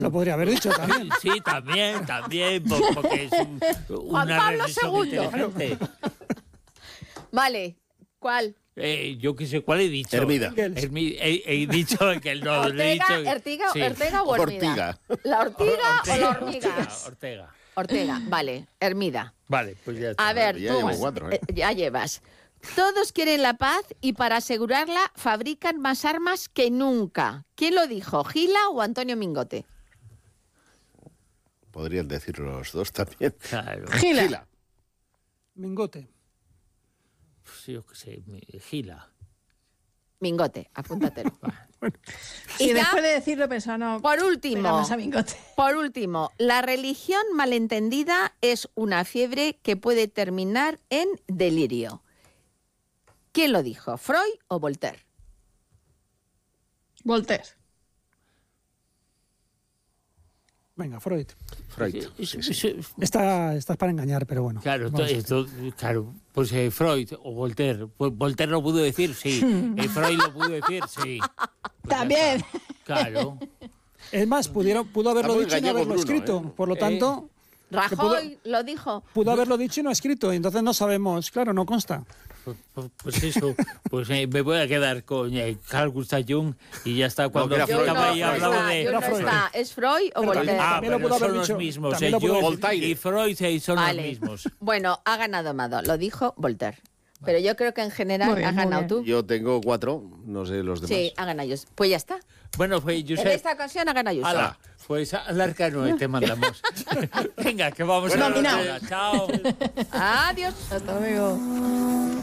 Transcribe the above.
Lo podría haber dicho también. Sí, también, porque es Juan una Pablo reflexión II. inteligente. Vale, ¿cuál? Yo qué sé, ¿cuál he dicho? Hermida. He dicho que no, lo he dicho. Ortega o Hermida. Ortiga. ¿La ortiga o la hormiga? Ortega. Ortega, vale, Hermida. Vale, pues ya está. A ver, Ya tú, llevo 4, ¿eh? ya llevas. Todos quieren la paz y para asegurarla fabrican más armas que nunca. ¿Quién lo dijo, Gila o Antonio Mingote? Podrían decir los dos también. Claro. Gila. Mingote. Pues yo qué sé, Gila. Mingote, apúntatelo. Y ya, después de decirlo pensaba, no, por último, pegamos a Mingote. la religión malentendida es una fiebre que puede terminar en delirio. ¿Quién lo dijo, Freud o Voltaire? Voltaire. Venga, Freud. Freud. Estás para engañar, pero bueno. Claro, Vamos. claro, pues Freud o Voltaire. Pues Voltaire lo pudo decir, sí. Freud lo pudo decir, sí. Pues También. ya está. Claro. Es más, pudo haberlo muy dicho y no gallego, haberlo Bruno, escrito. Por lo tanto, Rajoy lo dijo. pudo haberlo dicho y no escrito. Y entonces no sabemos, claro, no consta. Pues eso, pues me voy a quedar con Carl Gustav Jung y ya está. Cuando que era Freud. estaba ahí hablaba de... Yo no Freud. está. ¿Es Freud o Pero Voltaire? también lo pudo haber son dicho- los mismos. también lo pudo haber Jung dicho- y Freud son Vale. los mismos. Bueno, ha ganado Amado, lo dijo Voltaire. Pero yo creo que en general Muy bien, has muy ganado bien. tú. Yo tengo 4, no sé los demás. Sí, ha ganado yo. Pues ya está. Bueno, pues En Josep... esta ocasión ha ganado yo. Hala, pues al Arcano te mandamos. Venga, que vamos a... Nominado. Chao. Adiós. Hasta luego.